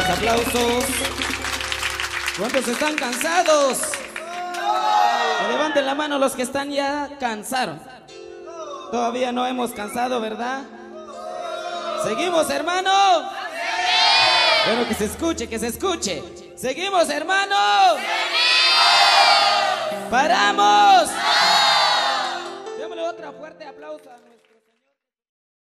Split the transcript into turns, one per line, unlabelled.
los aplausos. ¿Cuántos están cansados? Que levanten la mano los que están ya cansaron. Todavía no hemos cansado, ¿verdad? ¿Seguimos, hermano? Pero que se escuche, que se escuche. ¿Seguimos, hermano? ¡Seguimos! ¡Paramos!